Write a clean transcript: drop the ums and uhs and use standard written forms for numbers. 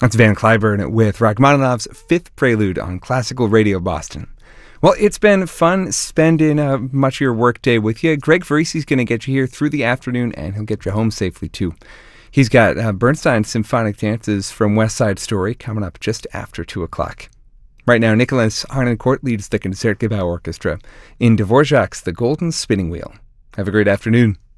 That's Van Cliburn with Rachmaninoff's Fifth Prelude on Classical Radio Boston. Well, it's been fun spending much of your workday with you. Greg Varesi's going to get you here through the afternoon, and he'll get you home safely, too. He's got Bernstein's Symphonic Dances from West Side Story coming up just after 2 o'clock. Right now, Nicholas Harnoncourt leads the Concertgebouw Orchestra in Dvorak's The Golden Spinning Wheel. Have a great afternoon.